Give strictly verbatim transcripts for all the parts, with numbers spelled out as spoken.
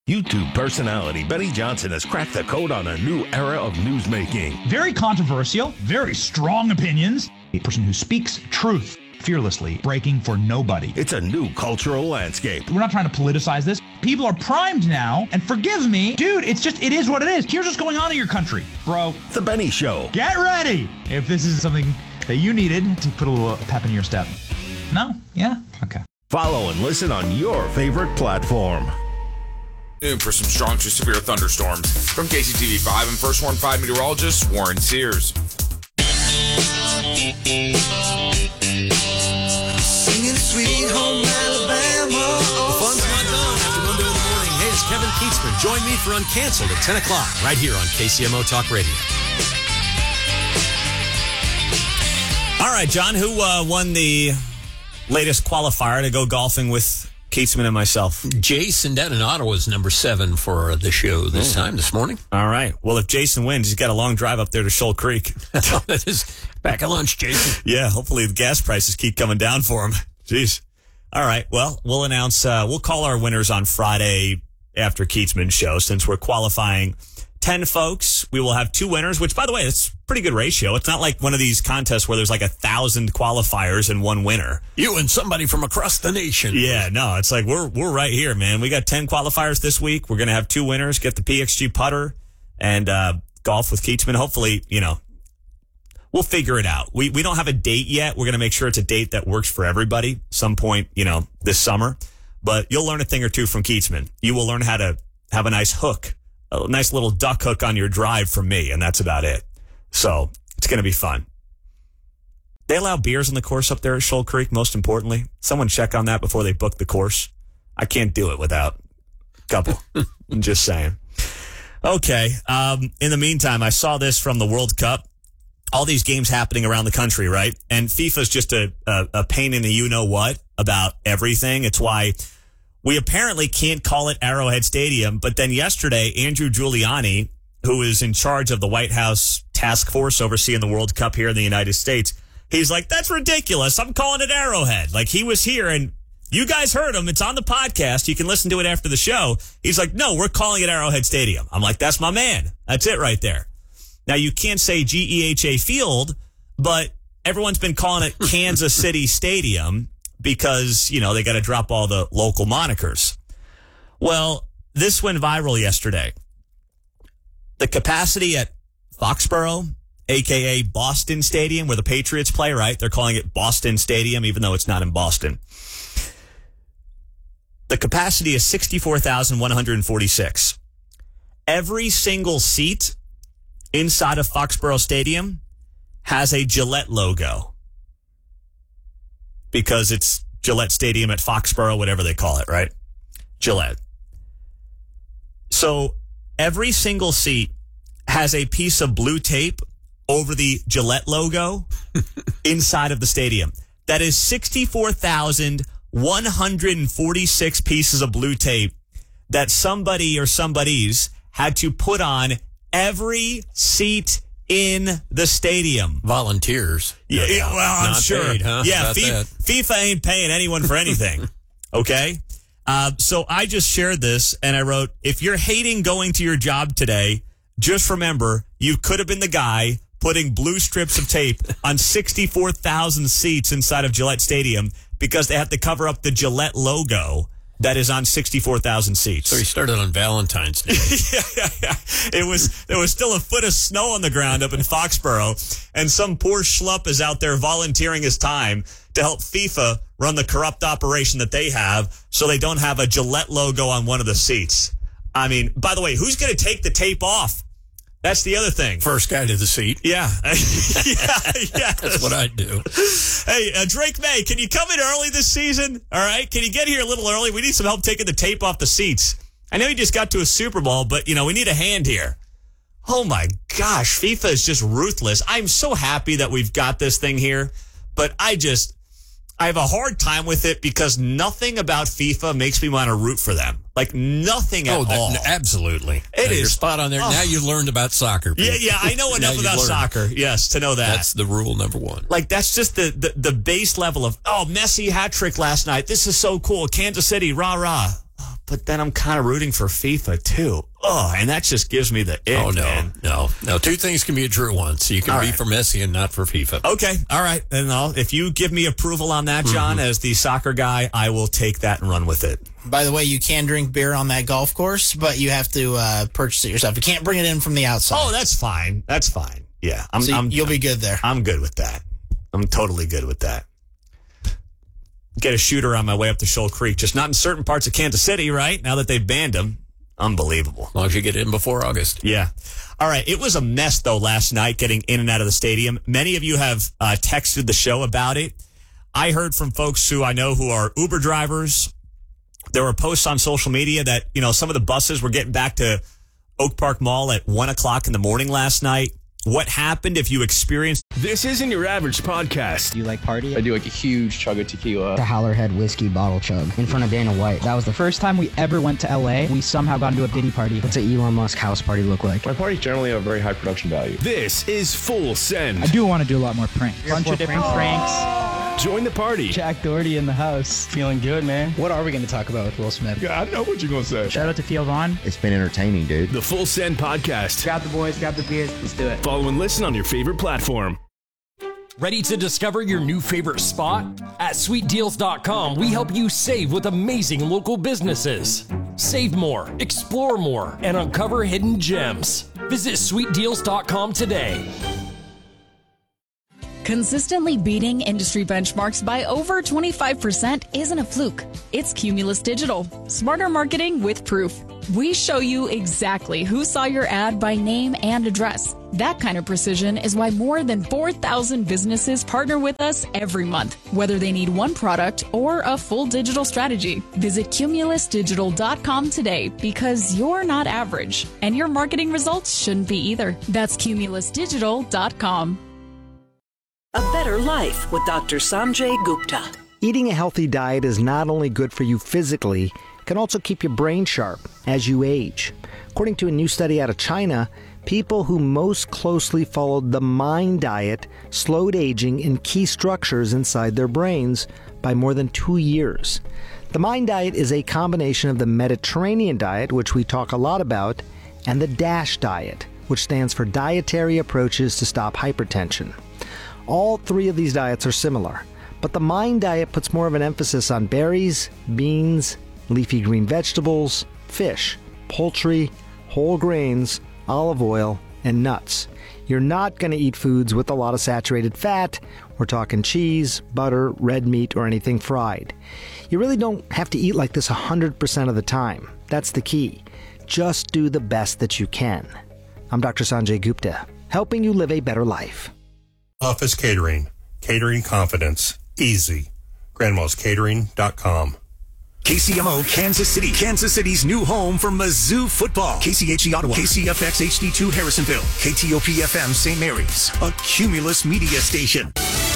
YouTube personality Benny Johnson has cracked the code on a new era of newsmaking. Very controversial, very strong opinions. A person who speaks truth fearlessly, breaking for nobody. It's a new cultural landscape. We're not trying to politicize this. People are primed now, and forgive me, dude, it's just, it is what it is. Here's what's going on in your country, bro. The Benny Show. Get ready if this is something that you needed to put a little pep in your step. No? Yeah? Okay. Follow and listen on your favorite platform. In for some strong to severe thunderstorms. From K C T V five and First Warn five meteorologist Warren Sears. Singing Sweet Home Alabama. The fun's not done after Monday in the morning. Hey, it's Kevin Keatsman. Join me for Uncanceled at ten o'clock right here on K C M O Talk Radio. All right, John, who uh, won the latest qualifier to go golfing with Keatsman and myself? Jason down in Ottawa is number seven for the show this time, this morning. All right. Well, if Jason wins, he's got a long drive up there to Shoal Creek. That is back at lunch, Jason. Yeah, hopefully the gas prices keep coming down for him. Jeez. All right. Well, we'll announce, uh, we'll call our winners on Friday after Keatsman's show. Since we're qualifying ten folks, we will have two winners, which, by the way, it's a pretty good ratio. It's not like one of these contests where there's like a thousand qualifiers and one winner. You and somebody from across the nation. Yeah, no, it's like we're we're right here, man. We got ten qualifiers this week. We're going to have two winners, get the P X G putter and uh, golf with Keatsman. Hopefully, you know, we'll figure it out. We we don't have a date yet. We're going to make sure it's a date that works for everybody some point, you know, this summer. But you'll learn a thing or two from Keatsman. You will learn how to have a nice hook, a nice little duck hook on your drive from me, and that's about it. So it's going to be fun. They allow beers on the course up there at Shoal Creek, most importantly. Someone check on that before they book the course. I can't do it without a couple. I'm just saying. Okay. Um, in the meantime, I saw this from the World Cup. All these games happening around the country, right? And FIFA's just a, a, a pain in the you-know-what about everything. It's why we apparently can't call it Arrowhead Stadium. But then yesterday, Andrew Giuliani, who is in charge of the White House task force overseeing the World Cup here in the United States, he's like, that's ridiculous. I'm calling it Arrowhead. Like, he was here, and you guys heard him. It's on the podcast. You can listen to it after the show. He's like, no, we're calling it Arrowhead Stadium. I'm like, that's my man. That's it right there. Now, you can't say G E H A Field, but everyone's been calling it Kansas City Stadium because, you know, they got to drop all the local monikers. Well, this went viral yesterday. The capacity at Foxborough, a k a. Boston Stadium, where the Patriots play, right? They're calling it Boston Stadium, even though it's not in Boston. The capacity is sixty-four thousand one hundred forty-six. Every single seat inside of Foxborough Stadium has a Gillette logo because it's Gillette Stadium at Foxborough, whatever they call it, right? Gillette. So every single seat has a piece of blue tape over the Gillette logo inside of the stadium. That is sixty-four thousand one hundred forty-six pieces of blue tape that somebody or somebodies had to put on every seat in the stadium. Volunteers. Yeah, yeah, well, I'm Not sure. paid, huh? Yeah, About FIFA, that. FIFA ain't paying anyone for anything. Okay? Uh, so I just shared this, and I wrote, if you're hating going to your job today, just remember, you could have been the guy putting blue strips of tape on sixty-four thousand seats inside of Gillette Stadium because they have to cover up the Gillette logo that is on sixty-four thousand seats. So he started on Valentine's Day. yeah, yeah, yeah. It was, there was still a foot of snow on the ground up in Foxborough, and some poor schlupp is out there volunteering his time to help FIFA run the corrupt operation that they have so they don't have a Gillette logo on one of the seats. I mean, by the way, who's going to take the tape off? That's the other thing. First guy to the seat. Yeah. yeah, yeah. That's what I'd do. Hey, uh, Drake May, can you come in early this season? All right? Can you get here a little early? We need some help taking the tape off the seats. I know you just got to a Super Bowl, but, you know, we need a hand here. Oh, my gosh. FIFA is just ruthless. I'm so happy that we've got this thing here, but I just, I have a hard time with it because nothing about FIFA makes me want to root for them. Like, nothing at oh, that, all. Absolutely. It uh, is. You're spot on there. Oh. Now you learned about soccer. Yeah, yeah, I know enough about soccer, yes, to know that. That's the rule number one. Like, that's just the, the, the base level of, oh, Messi hat trick last night. This is so cool. Kansas City, rah, rah. Oh, but then I'm kind of rooting for FIFA too. Oh, and that just gives me the ick, Oh, no, man. no, no. Two things can be a true one. So you can All be right. for Messi and not for FIFA. Okay, all right. And I'll, if you give me approval on that, John, Mm-hmm. as the soccer guy, I will take that and run with it. By the way, you can drink beer on that golf course, but you have to uh, purchase it yourself. You can't bring it in from the outside. Oh, that's fine. That's fine. Yeah, I'm, so I'm, you'll be good there. I'm good with that. I'm totally good with that. Get a shooter on my way up to Shoal Creek, just not in certain parts of Kansas City, right? Now that they've banned them. Unbelievable. As long as you get in before August. Yeah. All right. It was a mess, though, last night getting in and out of the stadium. Many of you have uh, texted the show about it. I heard from folks who I know who are Uber drivers. There were posts on social media that, you know, some of the buses were getting back to Oak Park Mall at one o'clock in the morning last night. What happened if you experienced... This isn't your average podcast. Do you like party? I do like a huge chug of tequila. The Howlerhead whiskey bottle chug in front of Dana White. That was the first time we ever went to L A. We somehow got into a Diddy party. What's an Elon Musk house party look like? My parties generally have a very high production value. This is Full Send. I do want to do a lot more pranks. A bunch of different pranks. Join the party. Jack Doherty in the house. Feeling good, man. What are we going to talk about with Will Smith? Yeah, I know what you're going to say. Shout out to Theo Vaughn. It's been entertaining, dude. The Full Send podcast. Grab the boys, grab the beers, let's do it. Follow and listen on your favorite platform. Ready to discover your new favorite spot? At sweet deals dot com, we help you save with amazing local businesses. Save more, explore more, and uncover hidden gems. Visit sweet deals dot com today. Consistently beating industry benchmarks by over twenty-five percent isn't a fluke. It's Cumulus Digital. Smarter marketing with proof. We show you exactly who saw your ad by name and address. That kind of precision is why more than four thousand businesses partner with us every month, whether they need one product or a full digital strategy. Visit cumulus digital dot com today because you're not average, and your marketing results shouldn't be either. That's cumulus digital dot com. A better life with Doctor Sanjay Gupta. Eating a healthy diet is not only good for you physically, it can also keep your brain sharp as you age. According to a new study out of China, people who most closely followed the MIND diet slowed aging in key structures inside their brains by more than two years. The MIND diet is a combination of the Mediterranean diet, which we talk a lot about, and the DASH diet, which stands for Dietary Approaches to Stop Hypertension. All three of these diets are similar, but the MIND diet puts more of an emphasis on berries, beans, leafy green vegetables, fish, poultry, whole grains, olive oil, and nuts. You're not going to eat foods with a lot of saturated fat. We're talking cheese, butter, red meat, or anything fried. You really don't have to eat like this one hundred percent of the time. That's the key. Just do the best that you can. I'm Doctor Sanjay Gupta, helping you live a better life. Office Catering. Catering confidence. Easy. grandmas catering dot com. K C M O, Kansas City. Kansas City's new home for Mizzou football. K C H E Ottawa. K C F X H D two Harrisonville. K T O P F M Saint Mary's. A Cumulus media station.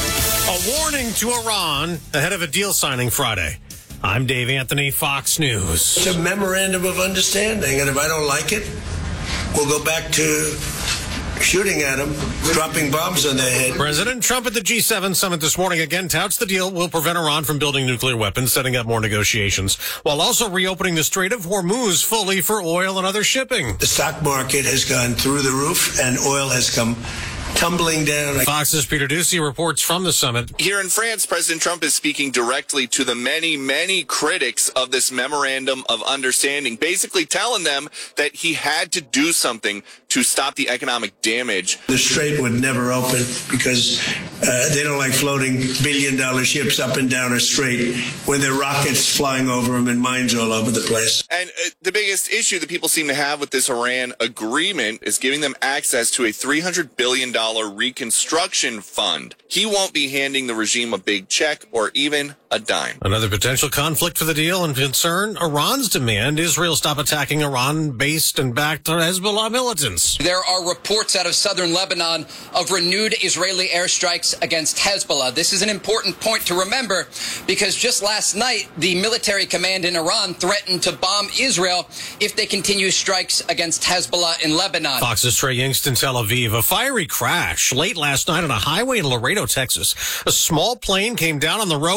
A warning to Iran ahead of a deal signing Friday. I'm Dave Anthony, Fox News. It's a memorandum of understanding, and if I don't like it, we'll go back to shooting at them, dropping bombs on their head. President Trump at the G seven summit this morning again touts the deal will prevent Iran from building nuclear weapons, setting up more negotiations, while also reopening the Strait of Hormuz fully for oil and other shipping. The stock market has gone through the roof, and oil has come tumbling down. Fox's Peter Ducey reports from the summit. Here in France, President Trump is speaking directly to the many, many critics of this memorandum of understanding, basically telling them that he had to do something to stop the economic damage. The Strait would never open because uh, they don't like floating billion-dollar ships up and down a strait when there are rockets flying over them and mines all over the place. And uh, the biggest issue that people seem to have with this Iran agreement is giving them access to a three hundred billion dollars reconstruction fund. He won't be handing the regime a big check or even a dime. Another potential conflict for the deal and concern, Iran's demand Israel stop attacking Iran-based and backed Hezbollah militants. There are reports out of southern Lebanon of renewed Israeli airstrikes against Hezbollah. This is an important point to remember because just last night, the military command in Iran threatened to bomb Israel if they continue strikes against Hezbollah in Lebanon. Fox's Trey Yingst in Tel Aviv. A fiery crash late last night on a highway in Laredo, Texas. A small plane came down on the road, hitting a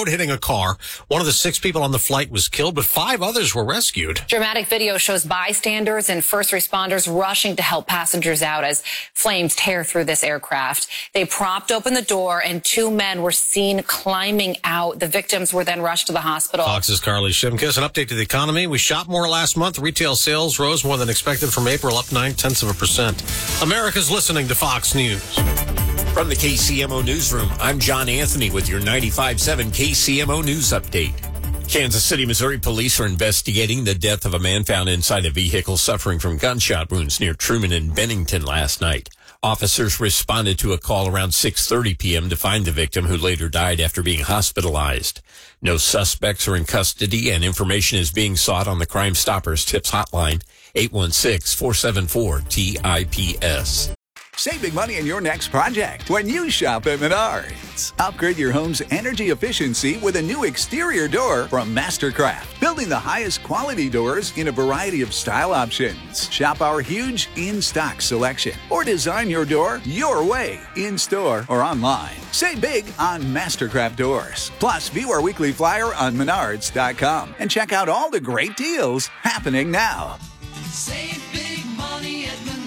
car. One of the six people on the flight was killed, but five others were rescued. Dramatic video shows bystanders and first responders rushing to help passengers out as flames tear through this aircraft. They propped open the door and two men were seen climbing out. The victims were then rushed to the hospital. Fox's Carly Shimkus. An update to the economy. We shot more last month. Retail sales rose more than expected from April, up nine tenths of a percent. America's listening to Fox News. From the K C M O Newsroom, I'm John Anthony with your ninety-five point seven K C M O News Update. Kansas City, Missouri police are investigating the death of a man found inside a vehicle suffering from gunshot wounds near Truman and Bennington last night. Officers responded to a call around six thirty p.m. to find the victim, who later died after being hospitalized. No suspects are in custody, and information is being sought on the Crime Stoppers Tips Hotline, eight one six, four seven four, T I P S. Save big money in your next project when you shop at Menards. Upgrade your home's energy efficiency with a new exterior door from Mastercraft, building the highest quality doors in a variety of style options. Shop our huge in-stock selection or design your door your way, in-store or online. Save big on Mastercraft doors. Plus, view our weekly flyer on menards dot com and check out all the great deals happening now. Save big money at Menards.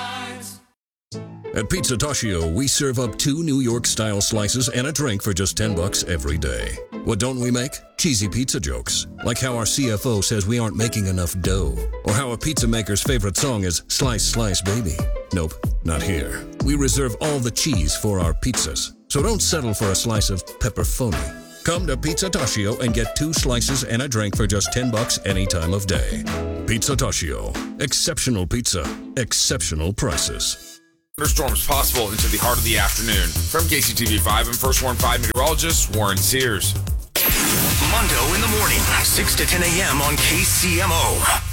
At Pizza Toshio, we serve up two New York-style slices and a drink for just ten bucks every day. What don't we make? Cheesy pizza jokes. Like how our C F O says we aren't making enough dough. Or how a pizza maker's favorite song is Slice, Slice, Baby. Nope, not here. We reserve all the cheese for our pizzas. So don't settle for a slice of pepperoni. Come to Pizza Toshio and get two slices and a drink for just ten bucks any time of day. Pizza Toshio. Exceptional pizza. Exceptional prices. Thunderstorms possible into the heart of the afternoon. From K C T V five and First Warn five meteorologist Warren Sears. Mondo in the morning, six to ten a.m. on K C M O.